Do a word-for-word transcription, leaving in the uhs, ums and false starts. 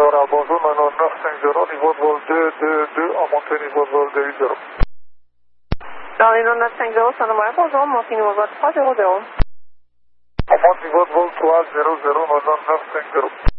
Laura, bonjour, neuf cinq zéro, niveau de vol deux deux deux, en montée niveau de vol deux huit zéro. Dans les neuf cinq zéro, Santa Maria, bonjour, montée niveau de vol trois zéro zéro. On monte niveau de vol trois zéro zéro, neuf cinq zéro.